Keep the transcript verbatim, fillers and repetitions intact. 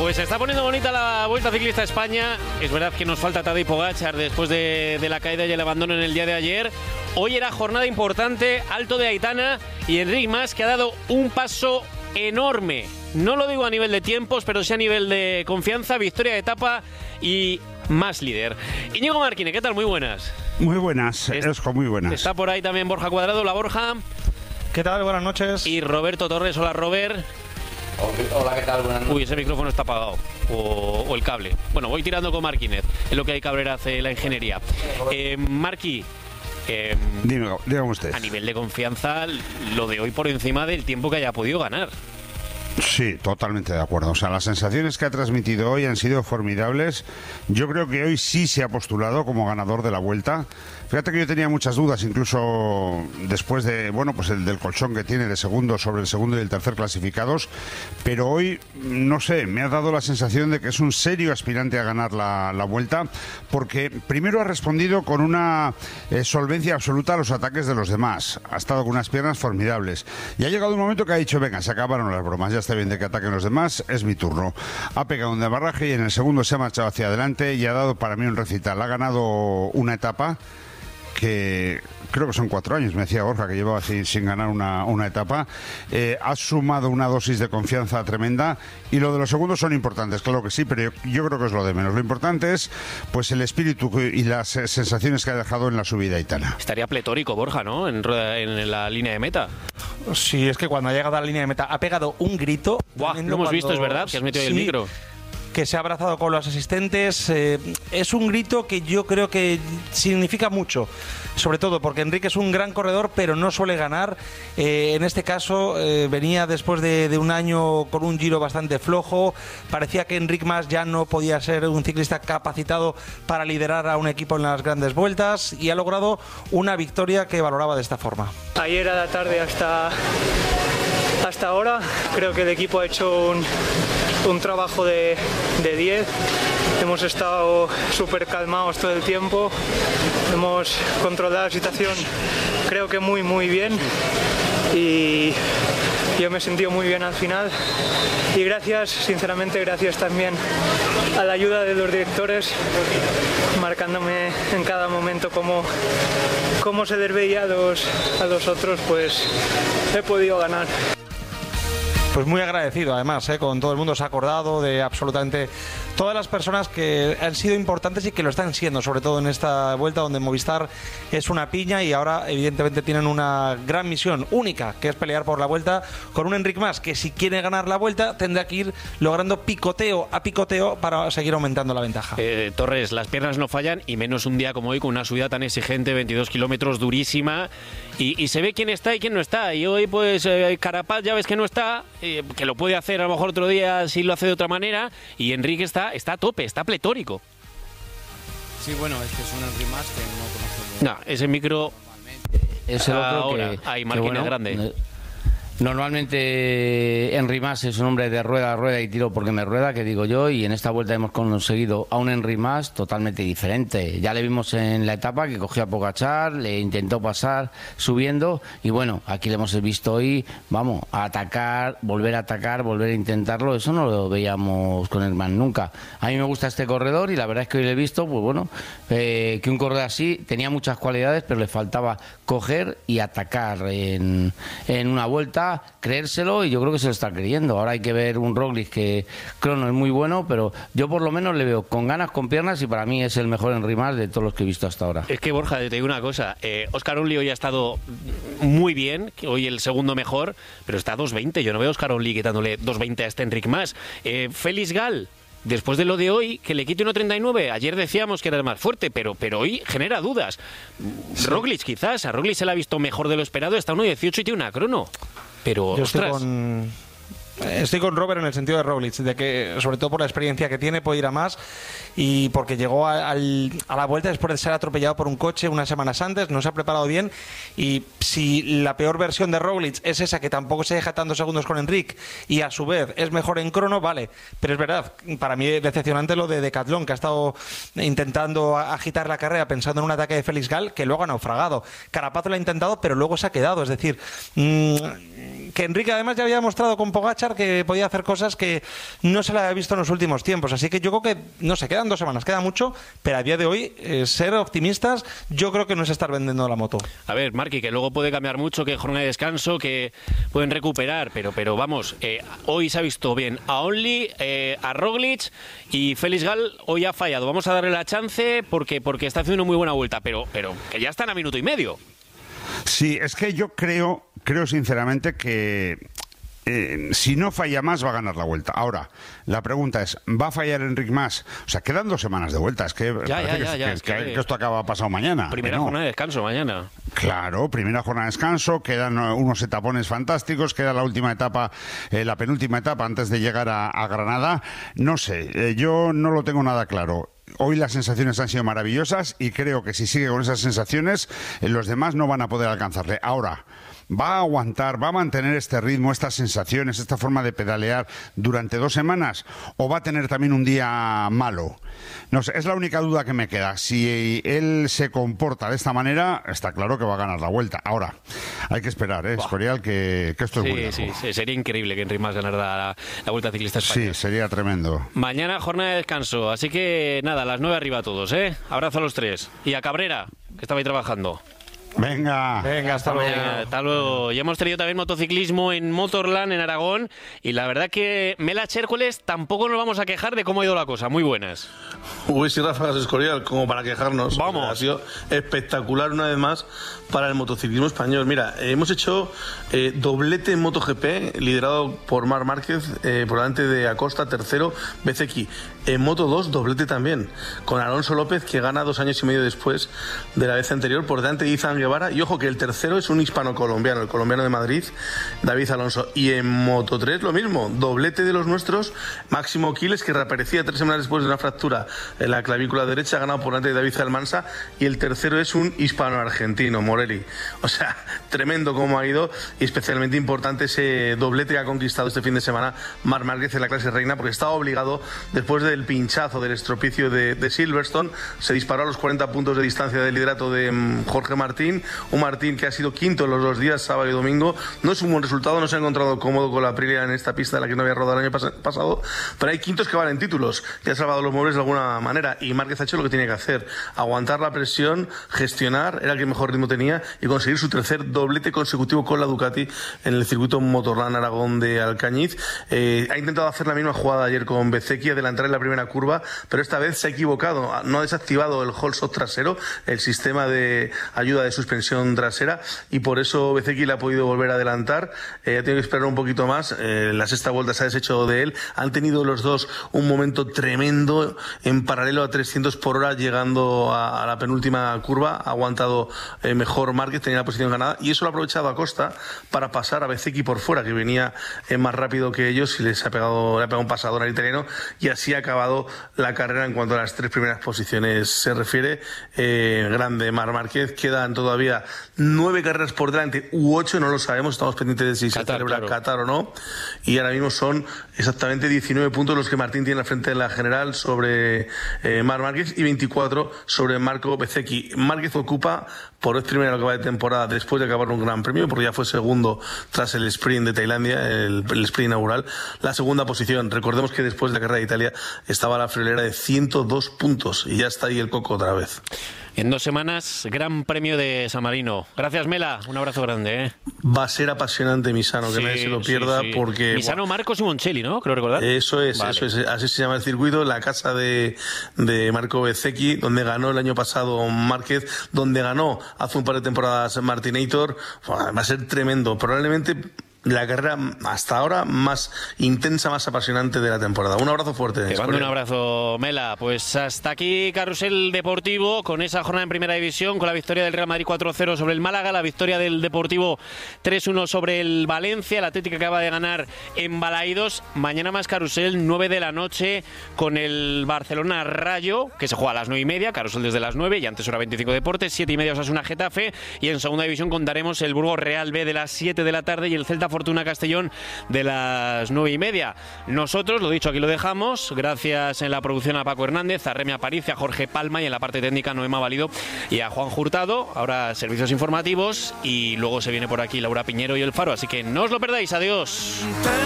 Pues se está poniendo bonita la Vuelta Ciclista a España. Es verdad que nos falta Tadej Pogačar después de, de la caída y el abandono en el día de ayer. Hoy era jornada importante, Alto de Aitana y Enric Mas, que ha dado un paso enorme. No lo digo a nivel de tiempos, pero sí a nivel de confianza, victoria de etapa y más líder. Íñigo Marquine, ¿qué tal? Muy buenas. Muy buenas, Esco, muy buenas. Está por ahí también Borja Cuadrado. Hola, Borja. ¿Qué tal? Buenas noches. Y Roberto Torres. Hola, Robert. Hola, ¿qué tal? Buenas noches. Uy, ese micrófono está apagado. O, o el cable. Bueno, voy tirando con Marquínez. Es lo que hay que hablar hace la ingeniería. Eh, Marqui, eh, Dime, dígame usted. A nivel de confianza, lo de hoy por encima del tiempo que haya podido ganar. Sí, totalmente de acuerdo. O sea, las sensaciones que ha transmitido hoy han sido formidables. Yo creo que hoy sí se ha postulado como ganador de la Vuelta. Fíjate que yo tenía muchas dudas, incluso después de, bueno, pues el del colchón que tiene de segundo sobre el segundo y el tercer clasificados, pero hoy, no sé, me ha dado la sensación de que es un serio aspirante a ganar la, la Vuelta, porque primero ha respondido con una eh, solvencia absoluta a los ataques de los demás. Ha estado con unas piernas formidables. Y ha llegado un momento que ha dicho, venga, se acabaron las bromas, ya está bien de que ataquen los demás, es mi turno. Ha pegado un demarraje y en el segundo se ha marchado hacia adelante y ha dado para mí un recital. Ha ganado una etapa que creo que son cuatro años, me decía Borja, que llevaba así sin ganar una, una etapa. Eh, ha sumado una dosis de confianza tremenda y lo de los segundos son importantes, claro que sí, pero yo, yo creo que es lo de menos. Lo importante es pues el espíritu y las sensaciones que ha dejado en la subida Aitana. Estaría pletórico, Borja, ¿no? En, en la línea de meta. Sí, es que cuando ha llegado a la línea de meta ha pegado un grito. Buah, lo hemos cuando... visto, es verdad, que has metido ahí sí, el micro. Que se ha abrazado con los asistentes. Eh, es un grito que yo creo que significa mucho, sobre todo porque Enrique es un gran corredor, pero no suele ganar. Eh, en este caso eh, venía después de, de un año con un Giro bastante flojo. Parecía que Enric Mas ya no podía ser un ciclista capacitado para liderar a un equipo en las grandes vueltas y ha logrado una victoria que valoraba de esta forma. Ayer a la tarde hasta, hasta ahora creo que el equipo ha hecho un un trabajo de diez. Hemos estado súper calmados todo el tiempo, hemos controlado la situación creo que muy muy bien y yo me he sentido muy bien al final y gracias, sinceramente gracias también a la ayuda de los directores marcándome en cada momento cómo, cómo se les veía a los, a los otros, pues he podido ganar. Pues muy agradecido además, ¿eh? Con todo el mundo se ha acordado de absolutamente todas las personas que han sido importantes y que lo están siendo, sobre todo en esta vuelta donde Movistar es una piña y ahora evidentemente tienen una gran misión única, que es pelear por la vuelta con un Enric Mas que si quiere ganar la vuelta tendrá que ir logrando picoteo a picoteo para seguir aumentando la ventaja. Eh, Torres, las piernas no fallan y menos un día como hoy con una subida tan exigente, veintidós kilómetros, durísima y, y se ve quién está y quién no está y hoy pues eh, Carapaz ya ves que no está, eh, que lo puede hacer a lo mejor otro día si lo hace de otra manera y Enrique está, está a tope, está pletórico. Sí, bueno, es que es un Enric Mas que no conozco. No, ese micro es el otro ahora, que, ahí que Marquín bueno, es grande. Normalmente Enric Mas es un hombre de rueda a rueda y tiro porque me rueda, que digo yo, y en esta vuelta hemos conseguido a un Enric Mas totalmente diferente. Ya le vimos en la etapa que cogió a Pogačar, le intentó pasar subiendo y bueno, aquí le hemos visto hoy, vamos, a atacar, volver a atacar, volver a intentarlo. Eso no lo veíamos con Enric Mas nunca. A mí me gusta este corredor y la verdad es que hoy le he visto, pues bueno, eh, que un corredor así tenía muchas cualidades, pero le faltaba coger y atacar en, en una vuelta, creérselo, y yo creo que se lo está creyendo. Ahora hay que ver un Roglic que crono es muy bueno, pero yo por lo menos le veo con ganas, con piernas y para mí es el mejor Enric Mas de todos los que he visto hasta ahora. Es que Borja, te digo una cosa, eh, Óscar Onlí hoy ha estado muy bien, hoy el segundo mejor, pero está a dos veinte, yo no veo a Óscar Onlí quitándole dos veinte a este Enric Mas. Eh, Félix Gal, después de lo de hoy, que le quite uno treinta y nueve, ayer decíamos que era el más fuerte, pero, pero hoy genera dudas. Sí. Roglic quizás, a Roglic se le ha visto mejor de lo esperado, está a uno dieciocho y tiene una crono. Pero, yo ostras. Estoy con, estoy con Robert en el sentido de Roglic, de que sobre todo por la experiencia que tiene puede ir a más y porque llegó a, al, a la vuelta después de ser atropellado por un coche unas semanas antes, no se ha preparado bien, y si la peor versión de Roglic es esa que tampoco se deja tantos segundos con Enric y a su vez es mejor en crono, vale, pero es verdad, para mí es decepcionante lo de Decathlon, que ha estado intentando agitar la carrera pensando en un ataque de Félix Gall que luego ha naufragado. Carapaz lo ha intentado, pero luego se ha quedado, es decir, mmm, que Enrique además ya había demostrado con Pogačar que podía hacer cosas que no se le había visto en los últimos tiempos, así que yo creo que, no sé, quedan dos semanas, queda mucho, pero a día de hoy, eh, ser optimistas, yo creo que no es estar vendiendo la moto. A ver, Marqui, que luego puede cambiar mucho, que jornada de descanso, que pueden recuperar, pero, pero vamos, eh, hoy se ha visto bien a Only, eh, a Roglic, y Félix Gall hoy ha fallado. Vamos a darle la chance porque, porque está haciendo una muy buena vuelta, pero, pero que ya están a minuto y medio. Sí, es que yo creo, creo sinceramente que eh, si no falla más va a ganar la vuelta. Ahora, la pregunta es, ¿va a fallar Enric más? O sea, quedan dos semanas de vuelta, es que ya, parece ya, ya, que, ya, que, es que, que, que esto acaba pasado mañana. Primera no. jornada de descanso mañana. Claro, primera jornada de descanso, quedan unos etapones fantásticos, queda la última etapa, eh, la penúltima etapa antes de llegar a, a Granada. No sé, eh, yo no lo tengo nada claro. Hoy las sensaciones han sido maravillosas y creo que si sigue con esas sensaciones, eh, los demás no van a poder alcanzarle. Ahora, ¿va a aguantar, va a mantener este ritmo, estas sensaciones, esta forma de pedalear durante dos semanas? ¿O va a tener también un día malo? No sé, es la única duda que me queda. Si él se comporta de esta manera, está claro que va a ganar la vuelta. Ahora, hay que esperar, ¿eh, Escorial? Que, que esto es sí, muy largo. Sí, sí, sería increíble que Enric Mas ganara la, la Vuelta Ciclista Española. Sí, sería tremendo. Mañana jornada de descanso, así que nada, a las nueve arriba todos, ¿eh? Abrazo a los tres. Y a Cabrera, que estaba ahí trabajando. Venga. Venga, hasta luego. Venga, hasta luego. Ya hemos tenido también motociclismo en Motorland, en Aragón, y la verdad que Mela Chércoles tampoco nos vamos a quejar de cómo ha ido la cosa. Muy buenas. Uy, sí, ráfagas de Escorial, como para quejarnos. Vamos. Ha sido espectacular una vez más para el motociclismo español. Mira, eh, hemos hecho eh, doblete en MotoGP, liderado por Marc Márquez, eh, por delante de Acosta, tercero, Bezzecchi. En Moto dos, doblete también, con Alonso López, que gana dos años y medio después de la vez anterior, por delante de Izan Guevara. Y ojo que el tercero es un hispano-colombiano, el colombiano de Madrid, David Alonso. Y en Moto tres lo mismo, doblete de los nuestros, Máximo Quiles, que reaparecía tres semanas después de una fractura en la clavícula derecha, ganado por delante de David Almansa. Y el tercero es un hispano-argentino, Morelli. O sea, tremendo cómo ha ido, y especialmente importante ese doblete que ha conquistado este fin de semana Marc Márquez en la clase reina, porque estaba obligado, después del pinchazo del estropicio de, de Silverstone, se disparó a los cuarenta puntos de distancia del liderato de um, Jorge Martín, un Martín que ha sido quinto en los dos días, sábado y domingo. No es un buen resultado, no se ha encontrado cómodo con la Aprilia en esta pista de la que no había rodado el año pas- pasado, pero hay quintos que valen títulos, que ha salvado los muebles de alguna manera, y Márquez ha hecho lo que tiene que hacer, aguantar la presión, gestionar, era el que mejor ritmo tenía, y conseguir su tercer doblete consecutivo con la Ducati en el circuito Motorland Aragón de Alcañiz. Eh, ha intentado hacer la misma jugada ayer con Bezzecchi, adelantar en la primera curva, pero esta vez se ha equivocado, no ha desactivado el hold shot trasero, el sistema de ayuda de suspensión trasera, y por eso Bezzecchi le ha podido volver a adelantar. Eh, ha tenido que esperar un poquito más, eh, la sexta vuelta se ha deshecho de él. Han tenido los dos un momento tremendo en paralelo a trescientos por hora, llegando a, a la penúltima curva. Ha aguantado eh, mejor Márquez, tenía la posición ganada, y eso lo ha aprovechado Acosta para pasar a Bezzecchi por fuera, que venía eh, más rápido que ellos, y les ha pegado, le ha pegado un pasador al italiano, y así ha acabado la carrera en cuanto a las tres primeras posiciones se refiere. Eh, grande Marc Márquez. Quedan todavía nueve carreras por delante, u ocho, no lo sabemos, estamos pendientes de si Qatar, se celebra claro. Qatar o no, y ahora mismo son exactamente diecinueve puntos los que Martín tiene al frente de la general sobre eh, Marc Márquez, y veinticuatro sobre Marco Bezzecchi. Márquez ocupa por vez primera lo que va de temporada, después de acabar un gran premio, porque ya fue segundo tras el sprint de Tailandia, el, el sprint inaugural, la segunda posición. Recordemos que después de la carrera de Italia estaba la friolera de ciento dos puntos, y ya está ahí el coco otra vez. En dos semanas, Gran Premio de San Marino. Gracias, Mela. Un abrazo grande, ¿eh? Va a ser apasionante, Misano, que Sí, nadie se lo pierda, sí, sí. porque... Misano, Marco Simoncelli, ¿no? Creo recordar. Eso es, Vale. eso es, así se llama el circuito, la casa de, de Marco Bezzecchi, donde ganó el año pasado Márquez, donde ganó hace un par de temporadas Martinator. Va a ser tremendo. Probablemente la carrera hasta ahora más intensa, más apasionante de la temporada. Un abrazo fuerte. Te mando un abrazo, Mela. Pues hasta aquí Carrusel Deportivo, con esa jornada en Primera División, con la victoria del Real Madrid cuatro cero sobre el Málaga, la victoria del Deportivo tres uno sobre el Valencia, el Atlético acaba de ganar en Balaidos. Mañana más Carrusel, nueve de la noche, con el Barcelona Rayo, que se juega a las nueve y media, Carrusel desde las nueve, y antes hora veinticinco Deportes, siete y media Osasuna Getafe, y en Segunda División contaremos el Burgos Real B de las siete de la tarde y el Celta Fortuna Castellón de las nueve y media. Nosotros, lo dicho, aquí lo dejamos, gracias en la producción a Paco Hernández, a Remi Aparicio, a Jorge Palma, y en la parte técnica Noema Valido y a Juan Hurtado. Ahora servicios informativos y luego se viene por aquí Laura Piñero y El Faro, así que no os lo perdáis. Adiós.